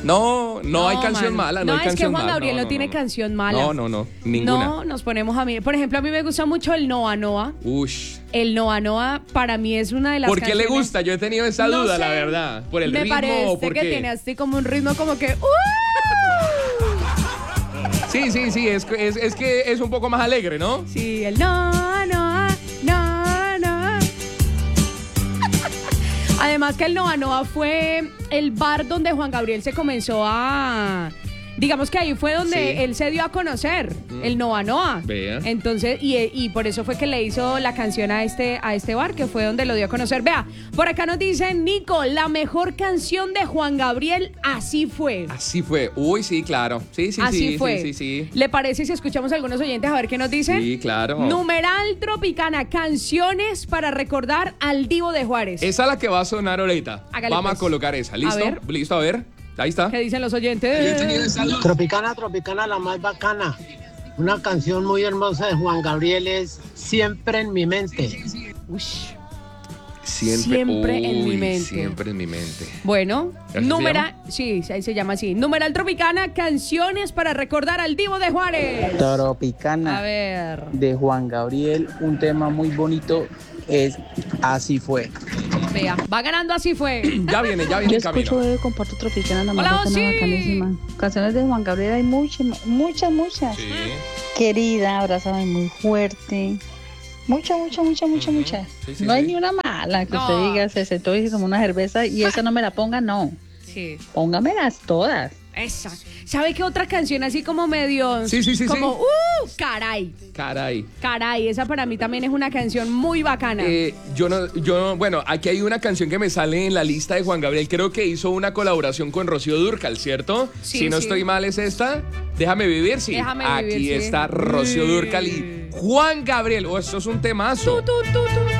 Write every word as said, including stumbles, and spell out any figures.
No, no, no hay canción man. mala, no, no hay es canción que Juan mala. Gabriel no, no, tiene no. canción mala. No, no, no, ninguna. No, nos ponemos a mirar. Por ejemplo, a mí me gusta mucho el Noa Noa. Ush. El Noa Noa para mí es una de las ¿Por qué canciones... le gusta? Yo he tenido esa No duda, sé. la verdad. ¿Por el me ritmo parece o por que qué? tiene así como un ritmo como que... ¡Uh! Sí, sí, sí, es, es, es que es un poco más alegre, ¿no? Sí, el Noa Noa, Noa Noa. Además que el Noa Noa fue el bar donde Juan Gabriel se comenzó a... Digamos que ahí fue donde Sí. él se dio a conocer, Mm. el Noa Noa. Vea. Entonces, y, y por eso fue que le hizo la canción a este, a este bar, que fue donde lo dio a conocer. Vea, por acá nos dicen, Nico, la mejor canción de Juan Gabriel, Así fue. Así fue. Uy, sí, claro. Sí, sí, Así sí, fue. sí, sí, sí. ¿Le parece si escuchamos a algunos oyentes a ver qué nos dicen? Sí, claro. Numeral Tropicana, canciones para recordar al Divo de Juárez. Esa es la que va a sonar ahorita. Hágale, Vamos pues. a colocar esa. ¿Listo? A ver. Listo, a ver. Ahí está. ¿Qué dicen los oyentes? Tropicana, Tropicana, la más bacana. Una canción muy hermosa de Juan Gabriel es Siempre en mi mente. Ush. Siempre, Siempre en uy, mi mente. Siempre en mi mente. Bueno, ¿Así se numeral, sí, ahí se llama así. Numeral Tropicana, canciones para recordar al Divo de Juárez. Tropicana. A ver. De Juan Gabriel, un tema muy bonito es Así fue. Vea, va ganando, Así fue. Ya viene, ya viene Yo el camino. escucho Bebé Comparto Tropicana, la más Hola, bacana, sí. bacanísima. Canciones de Juan Gabriel hay muchas, muchas, muchas. Sí. Querida, abrázame muy fuerte. Muchas, muchas, muchas, muchas, Ujú. muchas. Sí, sí, no hay sí. ni una mala que No. usted diga, se sentó y tomó una cerveza y esa no me la ponga, no. Sí. Póngamelas todas. Esa. ¿Sabe qué otra canción así como medio... Sí, sí, sí, Como, sí. uh, caray. Caray. Caray, esa para mí también es una canción muy bacana. Eh, yo no, yo no, bueno, aquí hay una canción que me sale en la lista de Juan Gabriel. Creo que hizo una colaboración con Rocío Dúrcal, ¿cierto? Sí, si no sí. estoy mal, es esta. Déjame vivir, sí. Déjame aquí vivir, sí. está Rocío Dúrcal y Juan Gabriel. Oh, esto es un temazo. Tu, tu, tu, tu.